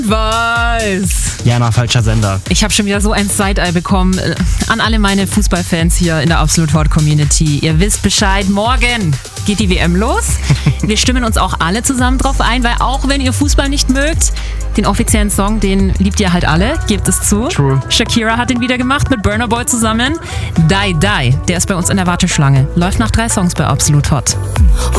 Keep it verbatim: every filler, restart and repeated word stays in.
Was? Jana, falscher Sender. Ich habe schon wieder so ein Side-Eye bekommen. An alle meine Fußballfans hier in der Absolut Hot Community. Ihr wisst Bescheid, morgen geht die W M los. Wir stimmen uns auch alle zusammen drauf ein, weil auch wenn ihr Fußball nicht mögt, den offiziellen Song, den liebt ihr halt alle, gebt es zu. True. Shakira hat den wieder gemacht mit Burna Boy zusammen. Die Die, der ist bei uns in der Warteschlange. Läuft nach drei Songs bei Absolut Hot.